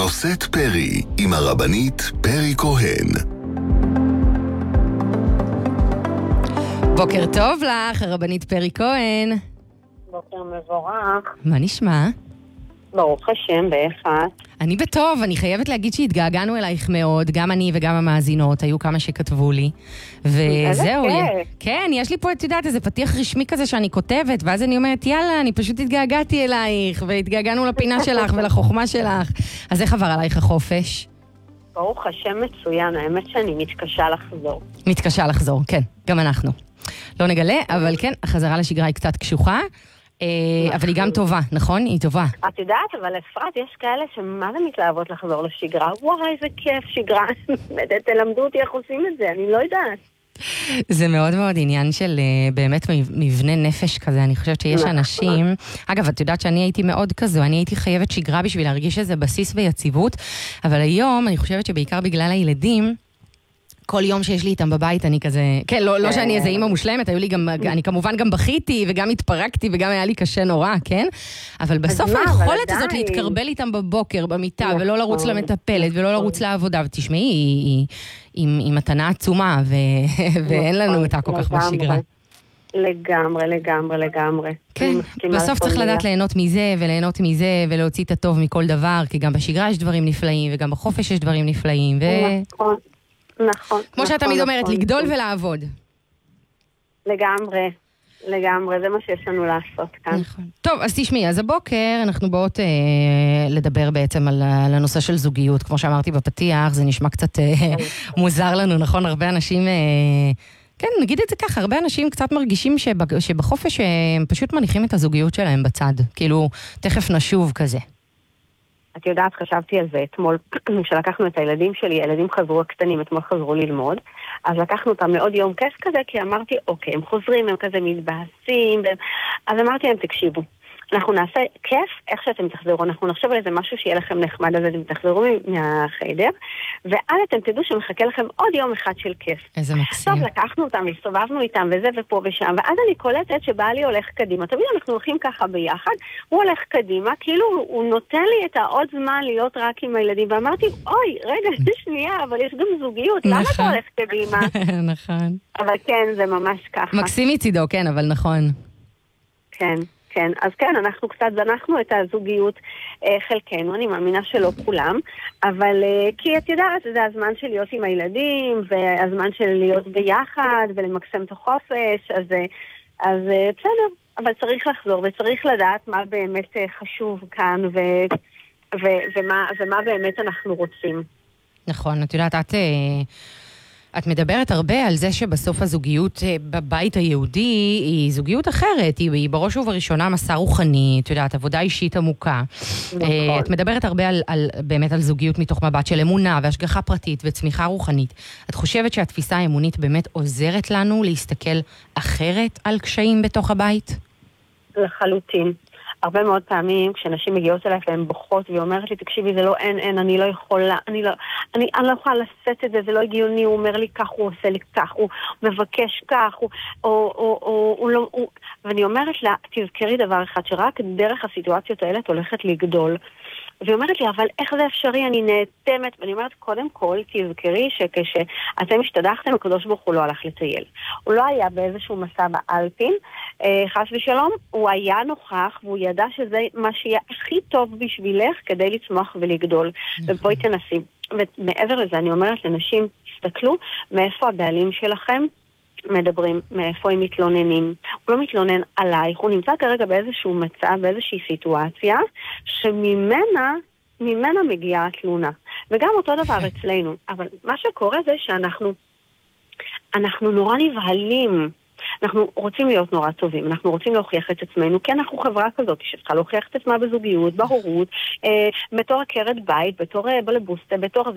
נושאת פרי עם הרבנית פרי כהן. בוקר טוב לך, הרבנית פרי כהן. בוקר מבורך. מה נשמע? ברוך השם, באחד. אני בטוב, אני חייבת להגיד שהתגעגענו אלייך מאוד, גם אני וגם המאזינות, היו כמה שכתבו לי. וזהו, כן, יש לי פה, את יודעת, איזה פתיח רשמי כזה שאני כותבת, ואז אני אומרת, יאללה, אני פשוט התגעגעתי אלייך, והתגעגענו לפינה שלך ולחוכמה שלך. אז איך עבר עלייך החופש? ברוך השם מצוין, האמת שאני מתקשה לחזור. מתקשה לחזור, כן, גם אנחנו. לא נגלה, אבל כן, החזרה לשגרה היא קצת קשוחה, אבל היא גם טובה, נכון? היא טובה. את יודעת, אבל אפרת, יש כאלה שמה זה מתלהבות לחזור לשגרה? וואי, איזה כיף, שגרה. תלמדו אותי איך עושים את זה, אני לא יודעת. זה מאוד מאוד עניין של באמת מבנה נפש כזה, אני חושבת שיש אנשים, אגב, את יודעת שאני הייתי מאוד כזו, אני הייתי חייבת שגרה בשביל להרגיש איזה בסיס ויציבות, אבל היום אני חושבת שבעיקר בגלל הילדים, כל יום שיש לי איתם בבית אני כזה, כן, לא שאני איזה אימא מושלמת, היו לי גם, אני כמובן גם בכיתי וגם התפרקתי וגם היה לי קשה נורא, כן? אבל בסוף היכולת הזאת להתקרבל איתם בבוקר, במיטה, ולא לרוץ למטפלת ולא לרוץ לעבודה, ותשמעי, היא מתנה עצומה, ואין לנו אותה כל כך בשגרה. לגמרי. כן, בסוף צריך לדעת ליהנות מזה וליהנות מזה ולהוציא את הטוב מכל דבר, כי גם בשגרה יש דברים נפלאים וגם בחופש יש דברים נפלאים. נכון. כמו שאת תמיד אומרת, לגדול ולעבוד. לגמרי, זה מה שיש לנו לעשות כאן. נכון. טוב, אז תשמעי, אז הבוקר אנחנו באות לדבר בעצם על הנושא של זוגיות. כמו שאמרתי בפתיח, זה נשמע קצת מוזר לנו, נכון? הרבה אנשים, כן, נגיד את זה ככה, הרבה אנשים קצת מרגישים שבחופש הם פשוט מניחים את הזוגיות שלהם בצד. כאילו, תכף נשוב כזה. את יודעת, חשבתי על זה אתמול, כשלקחנו את הילדים שלי, הילדים חזרו הקטנים, אתמול חזרו ללמוד, אז לקחנו אותם לעוד יום כיף כזה, כי אמרתי, אוקיי, הם חוזרים, הם כזה מתבאסים, אז אמרתי להם, תקשיבו, אנחנו נעשה כיף, איך שאתם תחזרו, אנחנו נחשוב על איזה משהו שיהיה לכם נחמד, אז אתם תחזרו מהחדר, ואז אתם תדעו שמחכה לכם עוד יום אחד של כיף. איזה מקסים. טוב, לקחנו אותם, הסתובבנו איתם, וזה ופה ושם, ואז אני קולטת שבעלי הולך קדימה. תמיד אנחנו הולכים ככה ביחד, הוא הולך קדימה, כאילו הוא נותן לי את העוד זמן להיות רק עם הילדים, ואמרתי, אוי, רגע, שנייה, אבל יש גם זוגיות, למה אתה הולך קדימה? נכון. אבל כן, זה ממש ככה. מקסים מצידו, כן, אבל נכון. כן, אז כן, אנחנו קצת זנחנו את הזוגיות חלקנו, אני מאמינה שלא כולם, אבל כי את יודעת, זה הזמן של להיות עם הילדים, והזמן של להיות ביחד, ולמקסם את החופש, אז בסדר, אבל צריך לחזור, וצריך לדעת מה באמת חשוב כאן, ומה באמת אנחנו רוצים. נכון, את יודעת, את מדברת הרבה על זה שבסוף הזוגיות בבית היהודי היא זוגיות אחרת, היא בראש ובראשונה מסע רוחני, את יודעת, עבודה אישית עמוקה. נכון. את מדברת הרבה באמת על זוגיות מתוך מבט של אמונה והשגחה פרטית וצמיחה רוחנית. את חושבת שהתפיסה האמונית באמת עוזרת לנו להסתכל אחרת על קשיים בתוך הבית? לחלוטין. הרבה מאוד פעמים כשנשים מגיעות אליי והן בוכות והיא אומרת לי, תקשיבי, זה לא אין, אני לא יכולה, אני לא יכולה לשאת את זה, זה לא הגיוני, הוא אומר לי כך, הוא עושה לי כך, הוא מבקש כך, ואני אומרת לה, תזכרי דבר אחד, שרק דרך הסיטואציות האלה את הולכת לגדול, והיא אומרת לי, אבל איך זה אפשרי? אני נאטמת, ואני אומרת, קודם כל, תזכרי שכשאתם השתדחתם, הקדוש ברוך הוא לא הלך לטייל. הוא לא היה באיזשהו מסע באלפין, חס ושלום, הוא היה נוכח, והוא ידע שזה מה שיהיה הכי טוב בשבילך, כדי לצמוח ולגדול. ובואי תנסי. ומעבר לזה, אני אומרת לנשים, תסתכלו מאיפה הבעלים שלכם מדברים, מאיפה הם מתלוננים. הוא לא מתלונן עלייך, הוא נמצא כרגע באיזשהו מצב, באיזושהי סיטואציה, שממנה מגיעה התלונה. וגם אותו דבר אצלנו. אבל מה שקורה זה שאנחנו נורא נבהלים. אנחנו רוצים להיות נורא טובים, אנחנו רוצים להוכיח את עצמנו, כי אנחנו חברה כזאת שצריכה להוכיח את עצמה בזוגיות, בהורות, בתור עקרת בית, בתור בלבוסטה, בתור זה,